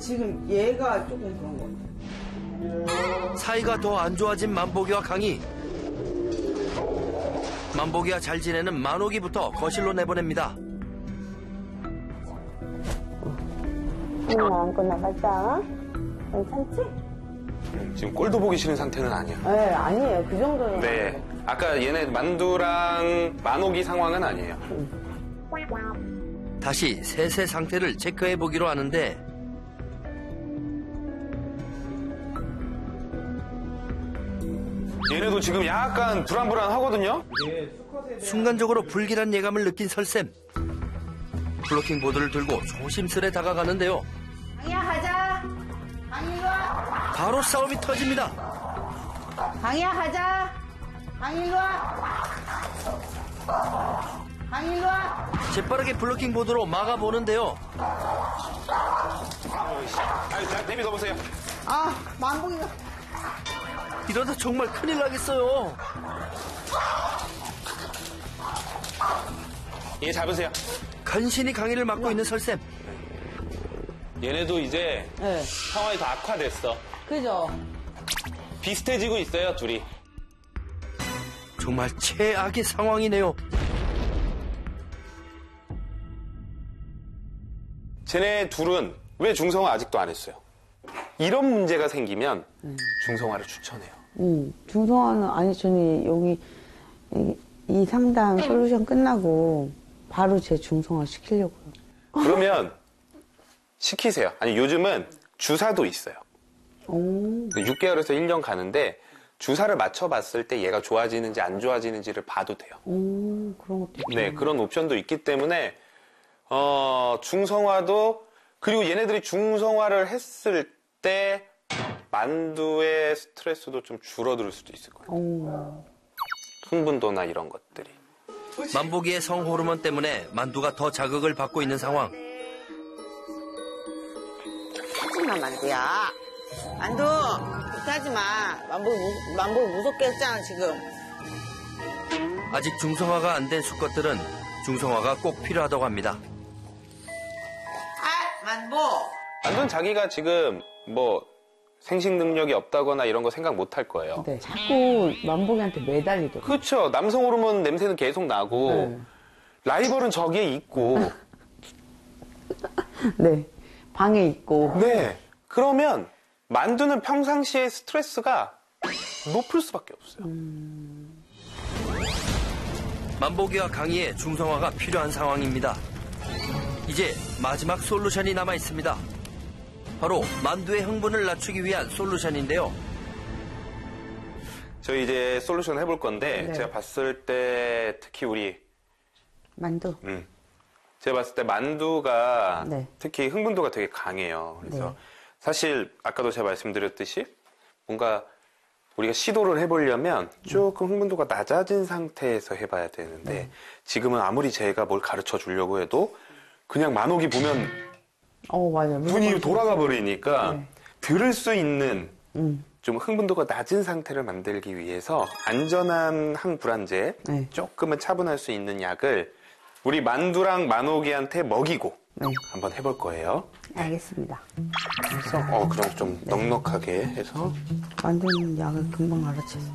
지금 얘가 조금 그런 것 같아. 사이가 더 안 좋아진 만복이와 강희. 만복이와 잘 지내는 만옥이부터 거실로 내보냅니다. 마음껏 나가자. 괜찮지? 지금 꼴도 보기 싫은 상태는 아니야. 네, 아니에요. 그 정도는. 네. 아까 얘네 만두랑 만옥이 상황은 아니에요. 다시 셋의 상태를 체크해 보기로 하는데 얘네도 지금 약간 불안불안하거든요? 순간적으로 불길한 예감을 느낀 설쌤. 블로킹 보드를 들고 조심스레 다가가는데요. 강희야, 가자. 강희 일로 와. 바로 싸움이 터집니다. 강희야, 가자. 강희 일로 와. 강희 일로 와. 재빠르게 블로킹 보드로 막아보는데요. 자, 내밀어보세요. 아, 만복이가. 이러다 정말 큰일 나겠어요. 얘 잡으세요. 간신히 강희를 막고 있는 설쌤. 얘네도 이제 네. 상황이 더 악화됐어. 그죠? 비슷해지고 있어요, 둘이. 정말 최악의 상황이네요. 쟤네 둘은 왜 중성화 아직도 안 했어요? 이런 문제가 생기면 중성화를 추천해요. 중성화는 아니 저는 여기 이 상담 솔루션 끝나고 바로 제 중성화 시키려고요. 그러면 시키세요. 아니 요즘은 주사도 있어요. 오, 6개월에서 1년 가는데 주사를 맞춰봤을 때 얘가 좋아지는지 안 좋아지는지를 봐도 돼요. 오, 그런 것도 있구나. 네, 그런 옵션도 있기 때문에 중성화도 그리고 얘네들이 중성화를 했을 때 만두의 스트레스도 좀 줄어들 수도 있을 거예요. 오. 흥분도나 이런 것들이. 만복이의 성호르몬 때문에 만두가 더 자극을 받고 있는 상황. 하지마, 만두야. 만두, 그렇게 하지마. 만복 무섭게 했잖아, 지금. 아직 중성화가 안 된 수컷들은 중성화가 꼭 필요하다고 합니다. 아, 만복. 만두는 자기가 지금 뭐 생식 능력이 없다거나 이런 거 생각 못 할 거예요. 네, 자꾸 만복이한테 매달리더라고요. 그렇죠. 남성 호르몬 냄새는 계속 나고 네. 라이벌은 저기에 있고. 네, 방에 있고. 네. 그러면 만두는 평상시에 스트레스가 높을 수밖에 없어요. 만복이와 강희의 중성화가 필요한 상황입니다. 이제 마지막 솔루션이 남아 있습니다. 바로 만두의 흥분을 낮추기 위한 솔루션인데요. 저희 이제 솔루션 해볼 건데 네. 제가 봤을 때 특히 우리 만두. 제가 봤을 때 만두가 네. 특히 흥분도가 되게 강해요. 그래서 네. 사실 아까도 제가 말씀드렸듯이 뭔가 우리가 시도를 해보려면 조금 흥분도가 낮아진 상태에서 해봐야 되는데 지금은 아무리 제가 뭘 가르쳐 주려고 해도 그냥 만옥이 보면 맞아요. 눈이 돌아가 버리니까 네. 들을 수 있는 좀 흥분도가 낮은 상태를 만들기 위해서 안전한 항불안제 네. 조금은 차분할 수 있는 약을 우리 만두랑 만옥이한테 먹이고 네. 한번 해볼 거예요. 알겠습니다. 그래서 그럼 좀 넉넉하게 해서 만두는 약을 금방 알아채서.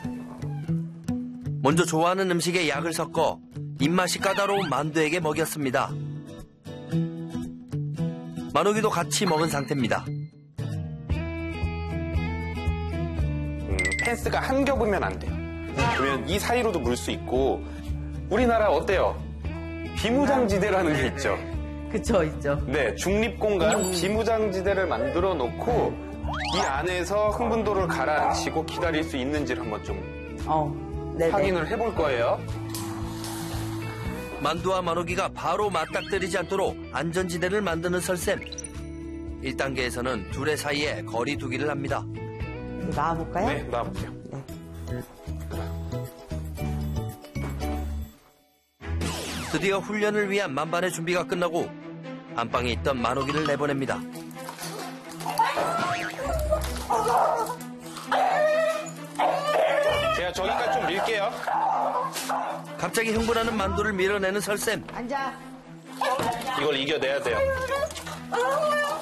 먼저 좋아하는 음식에 약을 섞어 입맛이 까다로운 만두에게 먹였습니다. 만옥이도 같이 먹은 상태입니다. 펜스가 한 겹이면 안 돼요. 그러면 이 사이로도 물 수 있고 우리나라 어때요? 비무장지대라는 게 있죠. 그쵸, 있죠. 네, 중립공간 비무장지대를 만들어 놓고 이 안에서 흥분도를 가라앉히고 기다릴 수 있는지를 한번 좀 네네. 확인을 해볼 거예요. 만두와 만옥이가 바로 맞닥뜨리지 않도록 안전지대를 만드는 설쌤. 1단계에서는 둘의 사이에 거리 두기를 합니다. 나와볼까요? 네, 놔보세요. 네. 드디어 훈련을 위한 만반의 준비가 끝나고 안방에 있던 만옥이를 내보냅니다. 제가 저기까지 좀 밀게요. 갑자기 흥분하는 만두를 밀어내는 설쌤. 앉아. 이걸 이겨내야 돼요.